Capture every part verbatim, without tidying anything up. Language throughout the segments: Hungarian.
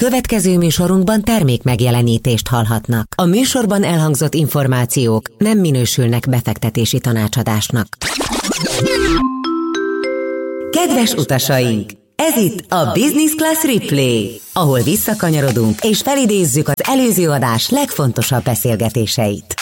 Következő műsorunkban termék megjelenítést hallhatnak. A műsorban elhangzott információk nem minősülnek befektetési tanácsadásnak. Kedves utasaink! Ez itt a Business Class Replay, ahol visszakanyarodunk és felidézzük az előző adás legfontosabb beszélgetéseit.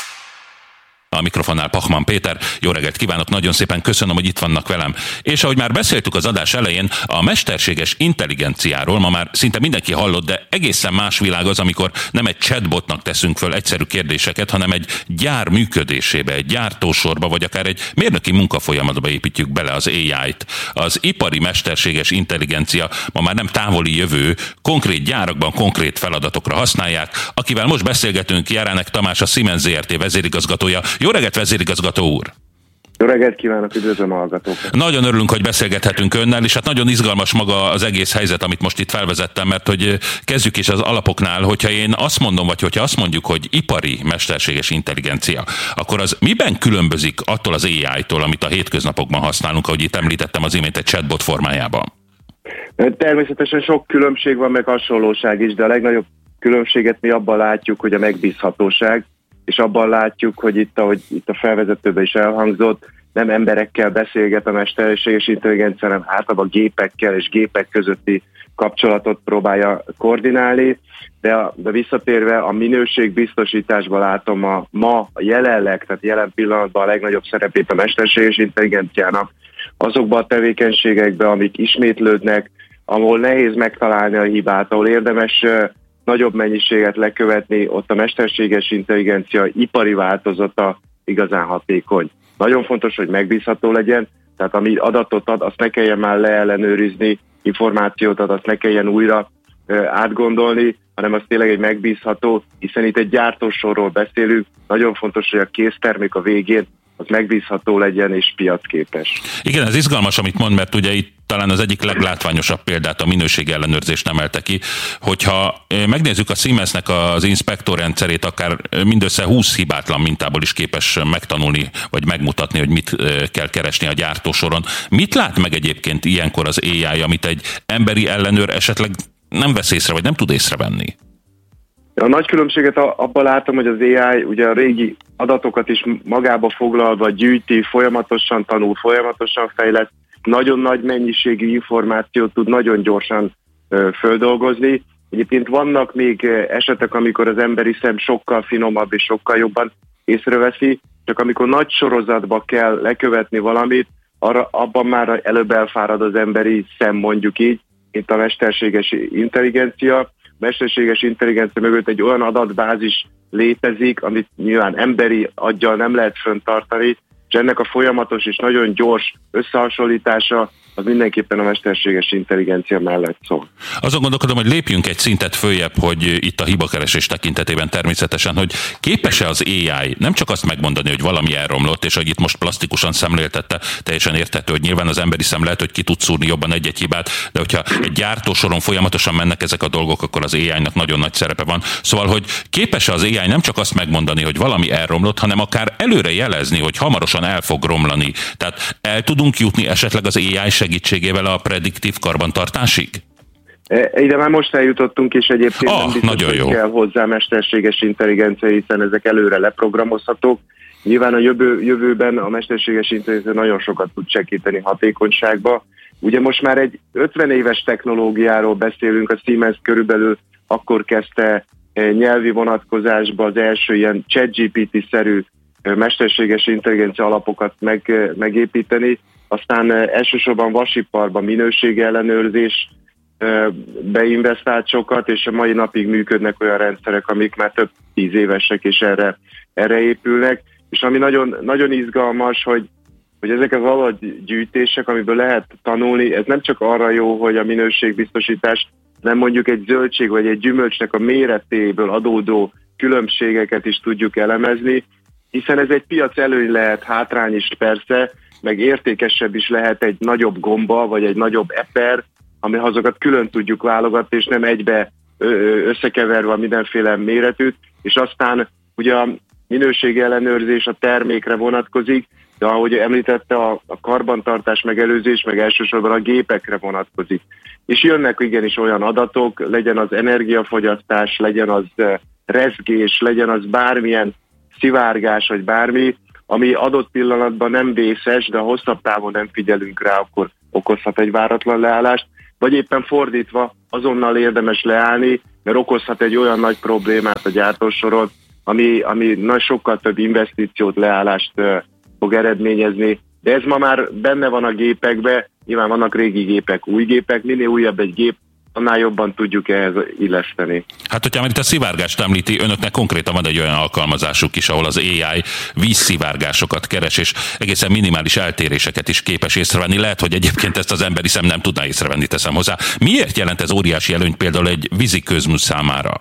A mikrofonnál Pachman Péter, jó reggelt kívánok, nagyon szépen köszönöm, hogy itt vannak velem. És ahogy már beszéltük az adás elején, a mesterséges intelligenciáról ma már szinte mindenki hallott, de egészen más világ az, amikor nem egy chatbotnak teszünk föl egyszerű kérdéseket, hanem egy gyár működésébe, egy gyártósorba, vagy akár egy mérnöki munkafolyamatba építjük bele az á í-t. Az ipari mesterséges intelligencia ma már nem távoli jövő, konkrét gyárakban konkrét feladatokra használják. Akivel most beszélgetünk, Jeránek Tamás, a Siemens zé er té vezérigazgatója. Jó reggelt, vezérigazgató úr! Jó reggelt kívánok, üdvözlöm a hallgatókat! Nagyon örülünk, hogy beszélgethetünk önnel, és hát nagyon izgalmas maga az egész helyzet, amit most itt felvezettem, mert hogy kezdjük is az alapoknál, hogyha én azt mondom, vagy hogyha azt mondjuk, hogy ipari mesterséges intelligencia, akkor az miben különbözik attól az á í-tól, amit a hétköznapokban használunk, ahogy itt említettem az imént egy chatbot formájában? Természetesen sok különbség van, meg hasonlóság is, de a legnagyobb különbséget mi abban látjuk, hogy a megbízhatóság, és abban látjuk, hogy itt, ahogy itt a felvezetőben is elhangzott, nem emberekkel beszélget a mesterséges intelligencia, hanem általában gépekkel és gépek közötti kapcsolatot próbálja koordinálni, de, a, de visszatérve a minőségbiztosításban látom a ma, a jelenleg, tehát jelen pillanatban a legnagyobb szerepét a mesterséges intelligenciának azokban a tevékenységekben, amik ismétlődnek, ahol nehéz megtalálni a hibát, ahol érdemes nagyobb mennyiséget lekövetni, ott a mesterséges intelligencia ipari változata igazán hatékony. Nagyon fontos, hogy megbízható legyen, tehát ami adatot ad, azt ne kelljen már leellenőrizni, információt ad, azt ne kelljen újra e, átgondolni, hanem az tényleg egy megbízható, hiszen itt egy gyártósorról beszélünk, nagyon fontos, hogy a késztermék a végén az megbízható legyen és piacképes. Igen, ez izgalmas, amit mond, mert ugye itt talán az egyik leglátványosabb példát a minőség ellenőrzést emelte ki, hogyha megnézzük a Siemensnek az inspektorrendszerét, akár mindössze húsz hibátlan mintából is képes megtanulni, vagy megmutatni, hogy mit kell keresni a gyártósoron. Mit lát meg egyébként ilyenkor az á í, amit egy emberi ellenőr esetleg nem vesz észre, vagy nem tud észrevenni? A nagy különbséget abban látom, hogy az á í ugye a régi adatokat is magába foglalva gyűjti, folyamatosan tanul, folyamatosan fejleszt, nagyon nagy mennyiségű információt tud nagyon gyorsan ö, földolgozni. Egyébként vannak még esetek, amikor az emberi szem sokkal finomabb és sokkal jobban észreveszi, csak amikor nagy sorozatba kell lekövetni valamit, arra, abban már előbb elfárad az emberi szem, mondjuk így, mint a mesterséges intelligencia. A mesterséges intelligencia mögött egy olyan adatbázis létezik, amit nyilván emberi aggyal nem lehet fenntartani, és ennek a folyamatos és nagyon gyors összehasonlítása az mindenképpen a mesterséges intelligencia mellett szól. Azon gondolkodom, hogy lépjünk egy szintet följebb, hogy itt a hibakeresés tekintetében természetesen, hogy képes-e az á í nem csak azt megmondani, hogy valami elromlott, és hogy itt most plastikusan szemléltette, teljesen érthető, hogy nyilván az emberi szem lehet, hogy ki tud szúrni jobban egy-egy hibát, de hogyha egy gyártósoron folyamatosan mennek ezek a dolgok, akkor az á í-nak nagyon nagy szerepe van. Szóval, hogy képes-e az á í nem csak azt megmondani, hogy valami elromlott, hanem akár előre jelezni, hogy hamarosan el fog romlani. Tehát el tudunk jutni esetleg az á í segítségével a prediktív karbantartásig? Ide már most eljutottunk, és egyébként oh, nem biztos, hogy jó. kell hozzá mesterséges intelligencia, hiszen ezek előre leprogramozhatók. Nyilván a jövő, jövőben a mesterséges intelligencia nagyon sokat tud segíteni hatékonyságba. Ugye most már egy ötven éves technológiáról beszélünk, a Siemens körülbelül akkor kezdte nyelvi vonatkozásba az első ilyen ChatGPT-szerű mesterséges intelligencia alapokat meg, megépíteni, aztán elsősorban vasiparban minőségellenőrzés beinvestált sokat, és a mai napig működnek olyan rendszerek, amik már több tíz évesek, és erre, erre épülnek. És ami nagyon, nagyon izgalmas, hogy, hogy ezek az adatgyűjtések, amiből lehet tanulni, ez nem csak arra jó, hogy a minőségbiztosítás, nem mondjuk egy zöldség vagy egy gyümölcsnek a méretéből adódó különbségeket is tudjuk elemezni, hiszen ez egy piac előny lehet, hátrány is persze, meg értékesebb is lehet egy nagyobb gomba, vagy egy nagyobb eper, ami azokat külön tudjuk válogatni, és nem egybe összekeverve a mindenféle méretűt, és aztán ugye a minőségellenőrzés a termékre vonatkozik, de ahogy említette, a, a karbantartás megelőzés meg elsősorban a gépekre vonatkozik. És jönnek igenis olyan adatok, legyen az energiafogyasztás, legyen az rezgés, legyen az bármilyen szivárgás, vagy bármi, ami adott pillanatban nem vészes, de ha hosszabb távon nem figyelünk rá, akkor okozhat egy váratlan leállást, vagy éppen fordítva azonnal érdemes leállni, mert okozhat egy olyan nagy problémát a gyártósoron, ami, ami nagy sokkal több investíciót, leállást uh, fog eredményezni. De ez ma már benne van a gépekben, nyilván vannak régi gépek, új gépek, minél újabb egy gép, annál jobban tudjuk ehhez illeszteni. Hát, hogyha már itt a szivárgást említi, önöknek konkrétan van egy olyan alkalmazásuk is, ahol az á i vízszivárgásokat keres, és egészen minimális eltéréseket is képes észrevenni. Lehet, hogy egyébként ezt az emberi szem nem tudná észrevenni, teszem hozzá. Miért jelent ez óriási előnyt például egy vízi közmű számára?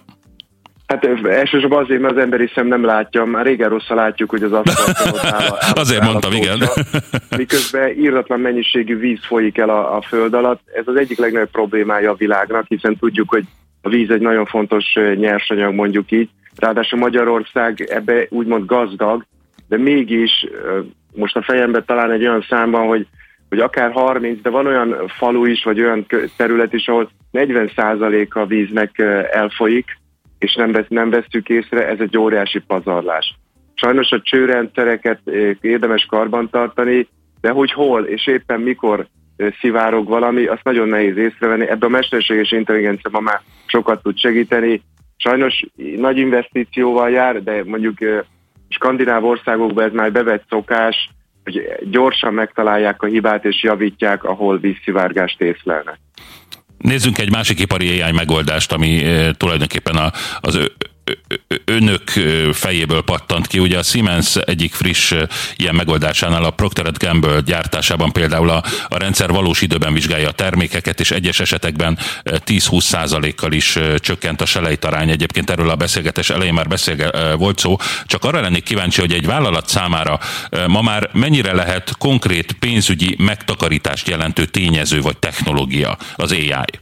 Hát elsősorban azért, mert az emberi szem nem látja, már régen rosszal látjuk, hogy az asztalon áll. Azért mondtam, igen. Miközben irdatlan mennyiségű víz folyik el a, a föld alatt. Ez az egyik legnagyobb problémája a világnak, hiszen tudjuk, hogy a víz egy nagyon fontos nyersanyag, mondjuk így. Ráadásul Magyarország ebbe úgymond gazdag, de mégis most a fejemben talán egy olyan számban, hogy, hogy akár harminc, de van olyan falu is, vagy olyan terület is, ahol negyven százaléka a víznek elfolyik, és nem, vesz, nem vesszük észre, ez egy óriási pazarlás. Sajnos a csőrendszereket érdemes karbantartani, de hogy hol és éppen mikor szivárog valami, azt nagyon nehéz észrevenni. Ebben a mesterséges intelligencia ma már sokat tud segíteni. Sajnos nagy investícióval jár, de mondjuk skandináv országokban ez már bevett szokás, hogy gyorsan megtalálják a hibát és javítják, ahol vízszivárgást észlelnek. Nézzünk egy másik ipari á i megoldást, ami e, tulajdonképpen a, az ö, ö, ö, önök fejéből pattant ki. Ugye a Siemens egyik friss e, ilyen megoldásánál, a Procter and Gamble gyártásában például a, a rendszer valós időben vizsgálja a termékeket, és egyes esetekben tíz-húsz százalékkal is e, csökkent a selejtarány. Egyébként erről a beszélgetés elején már beszélge, e, volt szó. Csak arra lennék kíváncsi, hogy egy vállalat számára e, ma már mennyire lehet konkrét pénzügyi megtakarítást jelentő tényező vagy technológia az á i?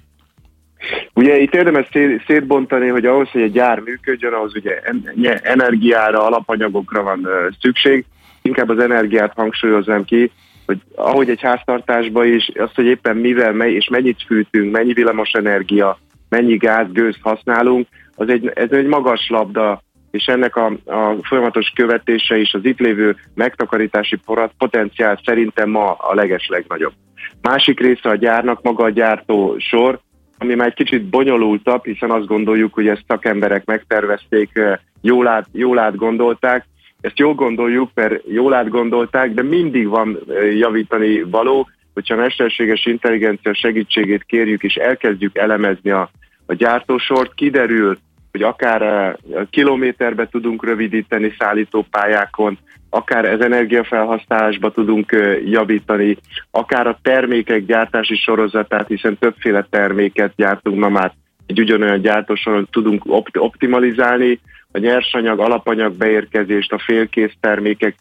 Ugye itt érdemes szétbontani, hogy ahhoz, hogy egy gyár működjön, ahhoz ugye energiára, alapanyagokra van szükség. Inkább az energiát hangsúlyoznám ki, hogy ahogy egy háztartásban is, azt, hogy éppen mivel, mely, és mennyit fűtünk, mennyi villamos energia, mennyi gáz, gőzt használunk, az egy, ez egy magas labda, és ennek a, a folyamatos követése és az itt lévő megtakarítási potenciál szerintem ma a legeslegnagyobb. Másik része a gyárnak maga a gyártó sor, ami már egy kicsit bonyolultabb, hiszen azt gondoljuk, hogy ezt szakemberek megtervezték, jól, át, jól átgondolták. Ezt jól gondoljuk, mert jól átgondolták, de mindig van javítani való, hogyha a mesterséges intelligencia segítségét kérjük, és elkezdjük elemezni a, a gyártósort, kiderül, hogy akár kilométerbe tudunk rövidíteni szállítópályákon, akár ez energiafelhasználásba tudunk javítani, akár a termékek gyártási sorozatát, hiszen többféle terméket gyártunk ma már, egy ugyanolyan gyártósoron tudunk opt- optimalizálni, a nyersanyag, alapanyag beérkezést, a félkész termékek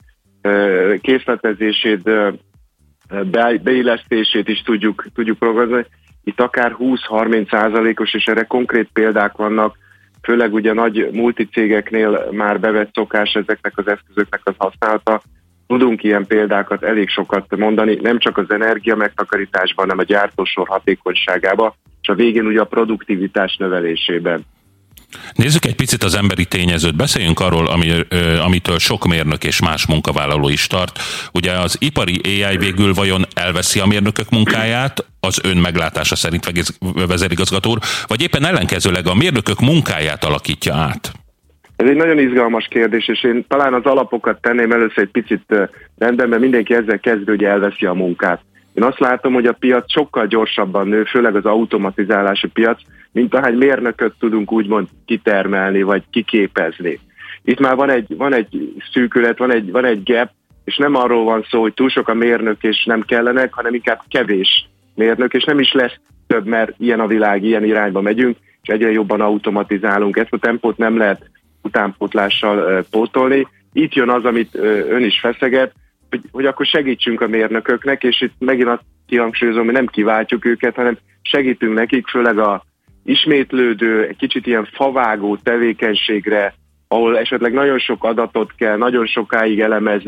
készletezését, beillesztését is tudjuk, tudjuk programozni. Itt akár húsz-harminc százalékos, és erre konkrét példák vannak, főleg ugye nagy multicégeknél már bevett szokás ezeknek az eszközöknek az használata. Tudunk ilyen példákat elég sokat mondani, nem csak az energia megtakarításban, hanem a gyártósor hatékonyságában, és a végén ugye a produktivitás növelésében. Nézzük egy picit az emberi tényezőt. Beszéljünk arról, ami, amitől sok mérnök és más munkavállaló is tart. Ugye az ipari á i végül vajon elveszi a mérnökök munkáját, az ön meglátása szerint vezérigazgató úr, vagy éppen ellenkezőleg a mérnökök munkáját alakítja át? Ez egy nagyon izgalmas kérdés, és én talán az alapokat tenném először egy picit rendben, mert mindenki ezzel kezdő, hogy elveszi a munkát. Én azt látom, hogy a piac sokkal gyorsabban nő, főleg az automatizálási piac, mint ahány mérnököt tudunk úgymond kitermelni, vagy kiképezni. Itt már van egy, van egy szűkület, van egy, van egy gap, és nem arról van szó, hogy túl sok a mérnök, és nem kellenek, hanem inkább kevés mérnök, és nem is lesz több, mert ilyen a világ, ilyen irányba megyünk, és egyre jobban automatizálunk. Ezt a tempót nem lehet utánpótlással pótolni. Itt jön az, amit ön is feszeget, hogy, hogy akkor segítsünk a mérnököknek, és itt megint azt kihangsúlyozom, hogy nem kiváltjuk őket, hanem segítünk nekik, főleg a ismétlődő, egy kicsit ilyen favágó tevékenységre, ahol esetleg nagyon sok adatot kell, nagyon sokáig elemezni,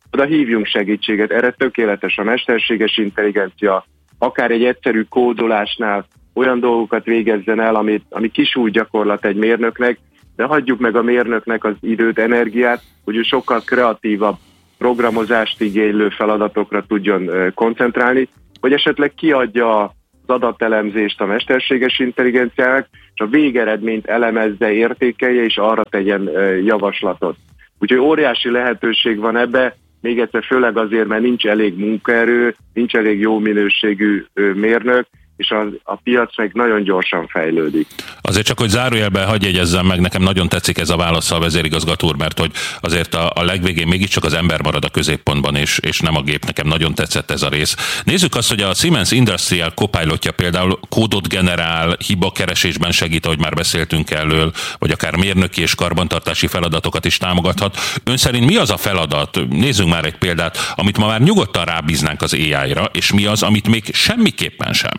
oda hívjunk segítséget. Erre tökéletes a mesterséges intelligencia, akár egy egyszerű kódolásnál olyan dolgokat végezzen el, ami, ami kisúly gyakorlat egy mérnöknek, de hagyjuk meg a mérnöknek az időt, energiát, hogy ő sokkal kreatívabb programozást igénylő feladatokra tudjon koncentrálni, vagy esetleg kiadja az adatelemzést a mesterséges intelligenciának, és a végeredményt elemezze, értékelje, és arra tegyen javaslatot. Úgyhogy óriási lehetőség van ebbe, még egyszer főleg azért, mert nincs elég munkaerő, nincs elég jó minőségű mérnök, és a, a piac meg nagyon gyorsan fejlődik. Azért csak, hogy zárójelben hagyj jegyezzem meg, nekem nagyon tetszik ez a válasz a vezérigazgató úr, mert hogy azért a, a legvégén mégiscsak az ember marad a középpontban, és, és nem a gép. Nekem nagyon tetszett ez a rész. Nézzük azt, hogy a Siemens Industrial Copilotja például kódot generál, hibakeresésben segít, ahogy már beszéltünk erről, vagy akár mérnöki és karbantartási feladatokat is támogathat. Ön szerint mi az a feladat, nézzünk már egy példát, amit ma már nyugodtan rábíznánk az á í-ra, és mi az, amit még semmiképpen sem?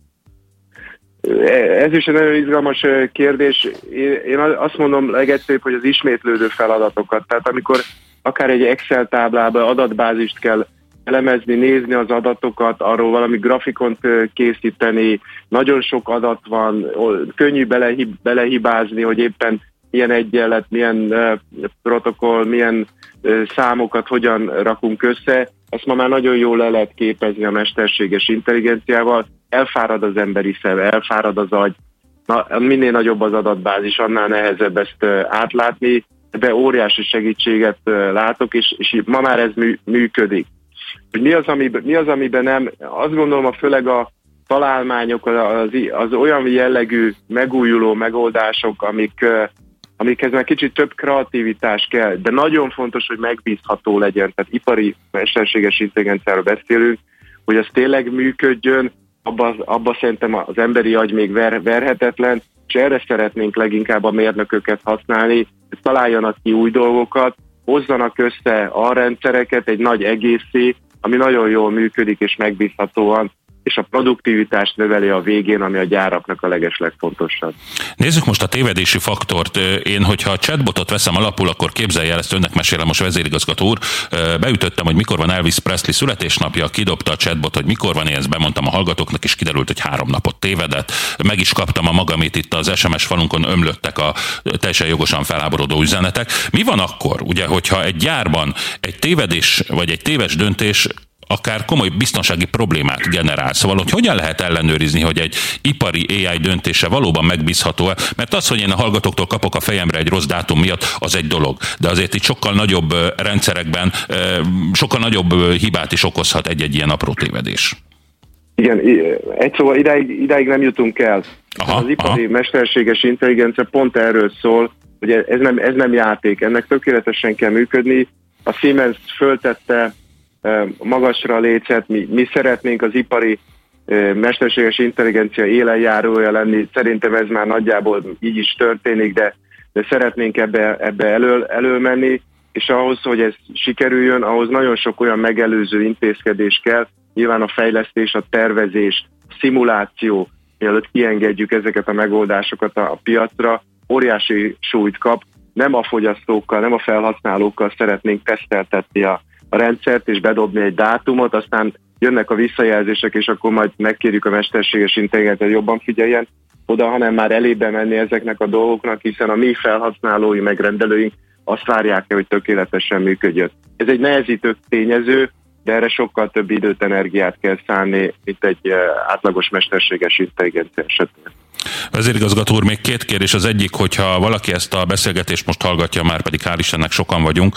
Ez is egy nagyon izgalmas kérdés. Én azt mondom legegyszerűbb, hogy az ismétlődő feladatokat. Tehát amikor akár egy Excel táblába adatbázist kell elemezni, nézni az adatokat, arról valami grafikont készíteni, nagyon sok adat van, könnyű belehibázni, hogy éppen milyen egyenlet, milyen protokoll, milyen számokat hogyan rakunk össze. Ezt ma már nagyon jól le lehet képezni a mesterséges intelligenciával. Elfárad az emberi szem, elfárad az agy. Na, minél nagyobb az adatbázis, annál nehezebb ezt átlátni. Ebbe óriási segítséget látok, és, és ma már ez mű, működik. Hogy mi az, amiben, mi az, amiben nem, azt gondolom, a főleg a találmányok, az, az olyan jellegű megújuló megoldások, amik, amikhez már kicsit több kreativitás kell, de nagyon fontos, hogy megbízható legyen. Tehát ipari mesterséges intelligenciáról beszélünk, hogy az tényleg működjön, abba, abba szerintem az emberi agy még ver, verhetetlen, és erre szeretnénk leginkább a mérnököket használni, hogy találjanak ki új dolgokat, hozzanak össze a rendszereket egy nagy egészé, ami nagyon jól működik és megbízhatóan, és a produktivitást növeli a végén, ami a gyáraknak a legeslegfontosabb. Nézzük most a tévedési faktort. Én, hogyha a chatbotot veszem alapul, akkor képzelj el, ezt önnek mesélem most, vezérigazgató úr. Beütöttem, hogy mikor van Elvis Presley születésnapja, kidobta a chatbot, hogy mikor van, én ezt bemondtam a hallgatóknak, és kiderült, hogy három napot tévedett. Meg is kaptam a magamét, itt az es em es falunkon ömlöttek a teljesen jogosan felháborodó üzenetek. Mi van akkor, ugye, hogyha egy gyárban egy tévedés, vagy egy téves döntés akár komoly biztonsági problémát generál. Szóval, hogy hogyan lehet ellenőrizni, hogy egy ipari á i döntése valóban megbízható-e? Mert az, hogy én a hallgatóktól kapok a fejemre egy rossz dátum miatt, az egy dolog. De azért itt sokkal nagyobb rendszerekben, sokkal nagyobb hibát is okozhat egy-egy ilyen apró tévedés. Igen, egy szóval idáig, idáig nem jutunk el. Aha, az ipari aha. mesterséges intelligencia pont erről szól, hogy ez nem, ez nem játék, ennek tökéletesen kell működni. A Siemens föltette magasra a lécet, mi, mi szeretnénk az ipari e, mesterséges intelligencia élenjárója lenni, szerintem ez már nagyjából így is történik, de, de szeretnénk ebbe, ebbe elől, elől menni, és ahhoz, hogy ez sikerüljön, ahhoz nagyon sok olyan megelőző intézkedés kell, nyilván a fejlesztés, a tervezés, a szimuláció, mielőtt kiengedjük ezeket a megoldásokat a, a piacra, óriási súlyt kap, nem a fogyasztókkal, nem a felhasználókkal szeretnénk teszteltetni a a rendszert, és bedobni egy dátumot, aztán jönnek a visszajelzések, és akkor majd megkérjük a mesterséges intelligenciát, jobban figyeljen oda, hanem már elébe menni ezeknek a dolgoknak, hiszen a mi felhasználói, megrendelőink azt várják el, hogy tökéletesen működjön. Ez egy nehezítő tényező, de erre sokkal több időt, energiát kell szánni, mint egy átlagos mesterséges intelligencia esetén. Vezérigazgató úr, még két kérdés. Az egyik, hogyha valaki ezt a beszélgetést most hallgatja, már pedig hál' Istennek sokan vagyunk,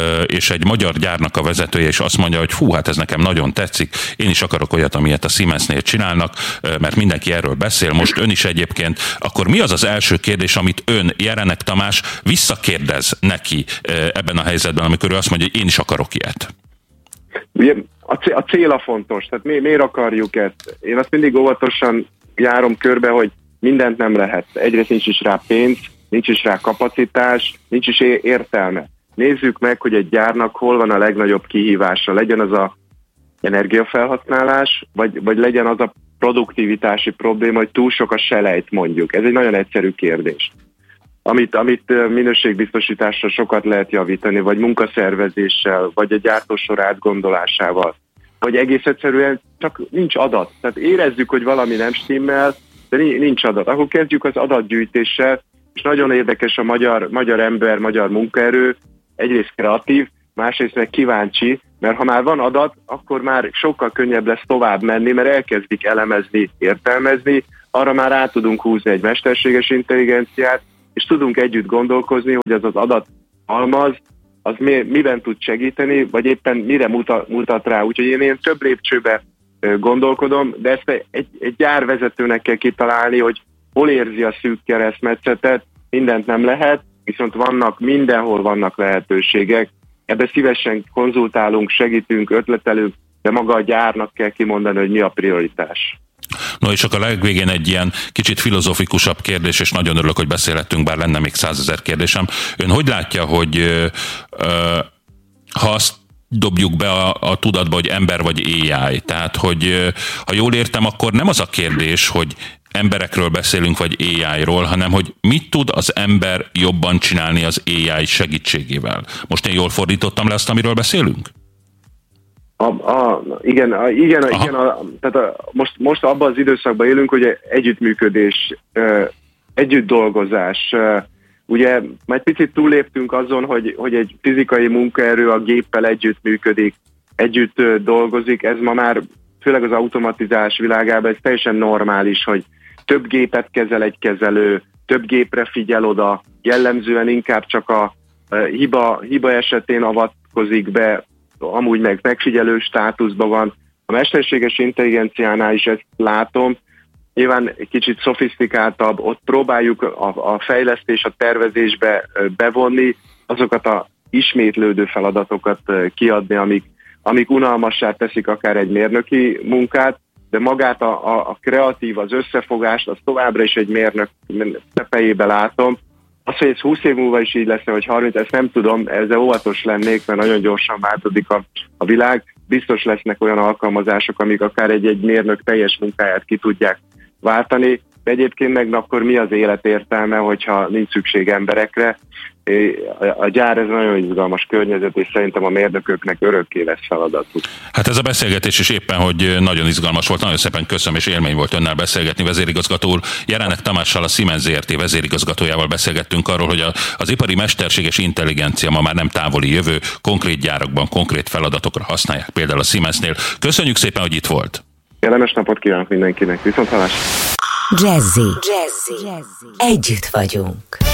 és egy magyar gyárnak a vezetője is azt mondja, hogy hú, hát ez nekem nagyon tetszik, én is akarok olyat, amilyet a Siemensnél csinálnak, mert mindenki erről beszél, most ön is egyébként, akkor mi az az első kérdés, amit ön, Jerenek Tamás visszakérdez neki ebben a helyzetben, amikor ő azt mondja, hogy én is akarok ilyet? Ugye a cél a fontos, tehát mi, miért akarjuk ezt? Én azt mindig óvatosan járom körbe, hogy mindent nem lehet. Egyrészt nincs is rá pénz, nincs is rá kapacitás, nincs is értelme. Nézzük meg, hogy egy gyárnak hol van a legnagyobb kihívása. Legyen az a energiafelhasználás, vagy, vagy legyen az a produktivitási probléma, hogy túl sok a selejt mondjuk. Ez egy nagyon egyszerű kérdés. amit, amit minőségbiztosításra sokat lehet javítani, vagy munkaszervezéssel, vagy a gyártósor átgondolásával, vagy egész egyszerűen csak nincs adat. Tehát érezzük, hogy valami nem stimmel, de nincs adat. Akkor kezdjük az adatgyűjtéssel, és nagyon érdekes a magyar, magyar ember, magyar munkaerő, egyrészt kreatív, másrészt meg kíváncsi, mert ha már van adat, akkor már sokkal könnyebb lesz tovább menni, mert elkezdik elemezni, értelmezni, arra már rá tudunk húzni egy mesterséges intelligenciát, és tudunk együtt gondolkozni, hogy az az adathalmaz, az mi, miben tud segíteni, vagy éppen mire mutat, mutat rá. Úgyhogy én ilyen több lépcsőbe gondolkodom, de ezt egy, egy gyárvezetőnek kell kitalálni, hogy hol érzi a szűk keresztmetszetet, mindent nem lehet, viszont vannak, mindenhol vannak lehetőségek. Ebbe szívesen konzultálunk, segítünk, ötletelünk, de maga a gyárnak kell kimondani, hogy mi a prioritás. No, és akkor a legvégén egy ilyen kicsit filozofikusabb kérdés, és nagyon örülök, hogy beszélhettünk, bár lenne még százezer kérdésem. Ön hogy látja, hogy ö, ö, ha azt dobjuk be a, a tudatba, hogy ember vagy á i, tehát hogy ha jól értem, akkor nem az a kérdés, hogy emberekről beszélünk, vagy á i-ról, hanem hogy mit tud az ember jobban csinálni az á i segítségével. Most én jól fordítottam le azt, amiről beszélünk? A, a, igen, a, igen, a, igen a, tehát a, most, most abban az időszakban élünk, hogy együttműködés, együtt dolgozás. Ugye majd picit túlléptünk azon, hogy, hogy egy fizikai munkaerő a géppel együttműködik, együtt dolgozik. Ez ma már, főleg az automatizálás világában, ez teljesen normális, hogy több gépet kezel egy kezelő, több gépre figyel oda, jellemzően inkább csak a, a hiba, hiba esetén avatkozik be, amúgy meg megfigyelő státuszban van. A mesterséges intelligenciánál is ezt látom, nyilván egy kicsit szofisztikáltabb, ott próbáljuk a, a fejlesztés, a tervezésbe bevonni, azokat a ismétlődő feladatokat kiadni, amik, amik unalmassá teszik akár egy mérnöki munkát, de magát a, a, a kreatív, az összefogást, az továbbra is egy mérnök tepejébe látom. Az, hogy ez húsz év múlva is így lesz, vagy harminc, ezt nem tudom, ezzel óvatos lennék, mert nagyon gyorsan változik a, a világ. Biztos lesznek olyan alkalmazások, amik akár egy-egy mérnök teljes munkáját ki tudják váltani, de egyébként meg akkor mi az élet értelme, hogyha nincs szükség emberekre. A gyár ez nagyon izgalmas környezet, és szerintem a mérnököknek örökké lesz feladatuk. Hát ez a beszélgetés is éppen, hogy nagyon izgalmas volt. Nagyon szépen köszönöm, és élmény volt önnel beszélgetni, vezérigazgató úr. Jeránek Tamással, a Siemens zé er té vezérigazgatójával beszélgettünk arról, hogy az ipari mesterséges intelligencia ma már nem távoli jövő, konkrét gyárakban, konkrét feladatokra használják, például a Siemensnél. Köszönjük szépen, hogy itt volt. Kellemes napot kívánok mindenkinek, viszont hallásra. Jazzy. Jazzy. Jazzy. Együtt vagyunk.